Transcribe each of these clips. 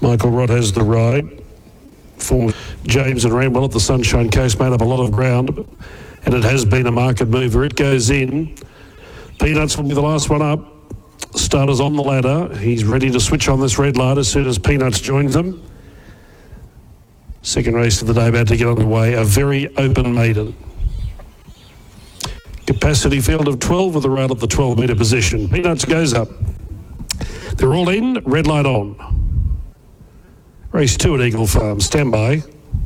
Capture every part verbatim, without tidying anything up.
Michael Rod has the ride. For James and ran well at the Sunshine Coast, made up a lot of ground, and it has been a market mover. It goes in. Peanuts will be the last one up. Starters on the ladder. He's ready to switch on this red light as soon as Peanuts joins them. Second race of the day about to get underway. A very open maiden. Capacity field of twelve with the rail at the twelve metre position. Peanuts goes up. They're all in. Red light on. Race two at Eagle Farm. Stand by.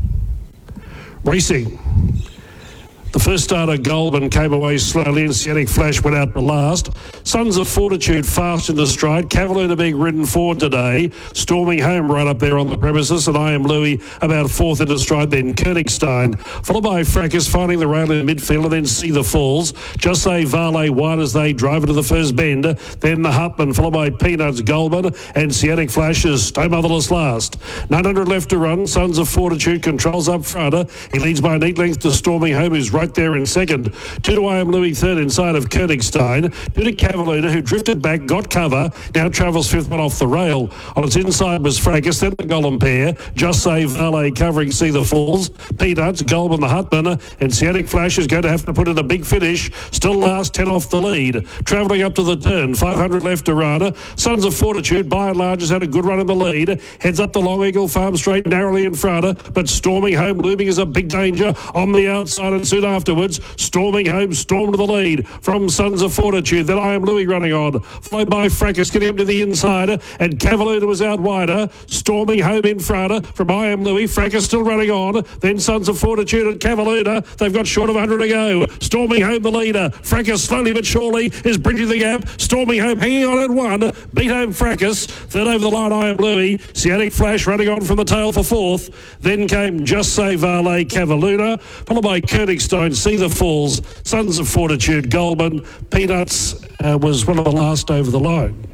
Racing. The first starter, Goldman, came away slowly and Siennic Flash went out the last. Sons of Fortitude fast into stride. Cavalier being ridden forward today. Storming home right up there on the premises. And I Am Louis about fourth into stride. Then Königstein, followed by Fracas finding the rail in midfield and then See the Falls. Just say Varley wide as they drive into the first bend. Then the Hutman, followed by Peanuts, Goldman and Siennic Flash is Stay Motherless last. nine hundred left to run. Sons of Fortitude controls up front. He leads by a neat length to Storming Home, who's right there in second. Two to I Am Louis third inside of Königstein. Two to Cavalier, who drifted back, got cover, now travels fifth one off the rail. On its inside was Fracas, then the Gollum pair. Just Say Valet covering See the Falls. Peanuts, Goldman the Hutman, and Siennic Flash is going to have to put in a big finish. Still last, ten off the lead. Travelling up to the turn, five hundred left to run. Sons of Fortitude, by and large, has had a good run in the lead. Heads up the Long Eagle Farm straight, narrowly in front, but Storming Home looming is a big danger on the outside, and soon afterwards, Storming Home stormed to the lead from Sons of Fortitude. Then I Am Louis running on, followed by Fracas getting him to the inside, and Cavalier was out wider. Storming Home in front from I Am Louis. Fracas still running on. Then Sons of Fortitude and Cavalier. They've got short of one hundred to go. Storming Home the leader. Fracas slowly but surely is bridging the gap. Storming Home hanging on at one. Beat home Fracas. Third over the line I Am Louis. Siennic Flash running on from the tail for fourth. Then came Just Say Varley, Cavalier, followed by Königstein, See the Falls, Sons of Fortitude, Goldman. Peanuts uh, was one of the last over the line.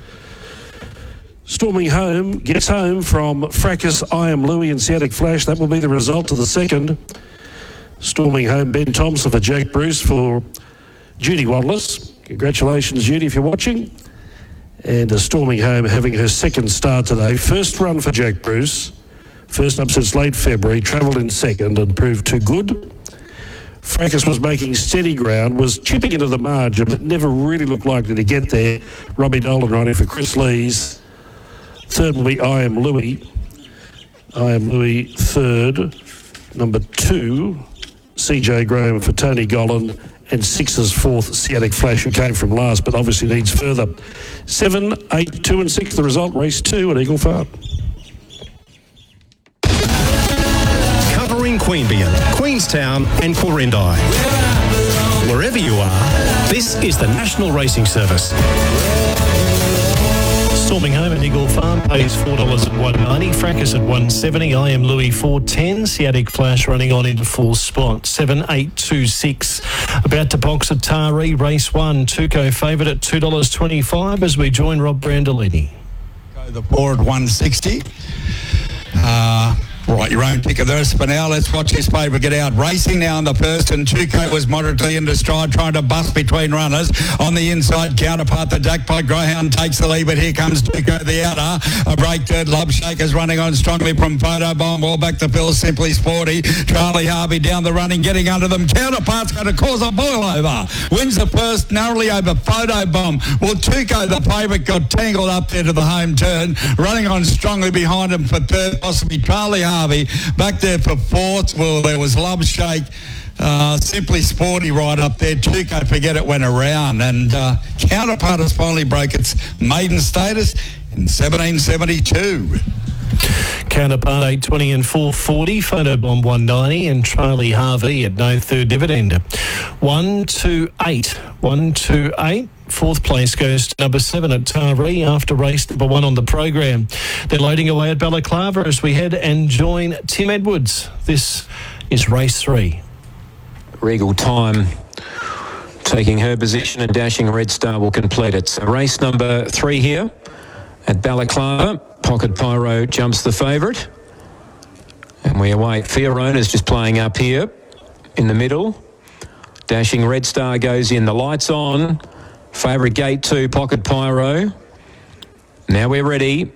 Storming Home gets home from Fracas, I Am Louis and Siennic Flash. That will be the result of the second. Storming Home, Ben Thompson for Jack Bruce for Judy Wallace. Congratulations, Judy, if you're watching. And uh, Storming Home having her second start today. First run for Jack Bruce. First up since late February. Travelled in second and proved too good. Fracas was making steady ground, was chipping into the margin, but never really looked likely to get there. Robbie Dolan running for Chris Lees. Third will be I Am Louis. I Am Louis third. Number two, C J Graham for Tony Gollan. And six is fourth, Siennic Flash, who came from last, but obviously needs further. Seven, eight, two and six, the result, race two at Eagle Farm. Covering Queanbeyan, Queenstown and Quirindi. Wherever you are, this is the National Racing Service. Storming Home at Eagle Farm pays four dollars at one ninety. Fracas at one seventy. I Am Louis four ten. Siennic Flash running on into full spot. seven eight two six. About to box at Taree. Race one. Tuco favoured at two dollars twenty-five as we join Rob Brandolini. The board one sixty. Uh... Right, your own pick of the rest. But now let's watch his favourite get out. Racing now in the first, and Tuco was moderately into stride, trying to bust between runners. On the inside, counterpart, the Jackpot Greyhound takes the lead, but here comes Tuco, the outer. A break third, Love Shakers running on strongly from Photo Bomb. Well back to Phil, Simply Sporty. Charlie Harvey down the running, getting under them. Counterpart's going to cause a boil over. Wins the first, narrowly over Photo Bomb. Well, Tuco, the favourite, got tangled up there to the home turn. Running on strongly behind him for third, possibly Charlie Harvey. Harvey. Back there for fourth, well, there was Love Shake, uh, Simply Sporty right up there. Tuco, forget it, went around. And uh, Counterpart has finally broke its maiden status in seventeen seventy-two. Counterpart eight twenty and four forty, Photobomb one ninety, and Charlie Harvey at no third dividend. one two eight. one two eight. Fourth place goes to number seven at Taree after race number one on the program. They're loading away at Balaclava as we head and join Tim Edwards. This is race three. Regal Time taking her position, and Dashing Red Star will complete it. So race number three here at Balaclava. Pocket Pyro jumps the favourite. And we await. Fiona's just playing up here in the middle. Dashing Red Star goes in. The lights on. Favourite gate two, Pocket Pyro. Now we're ready.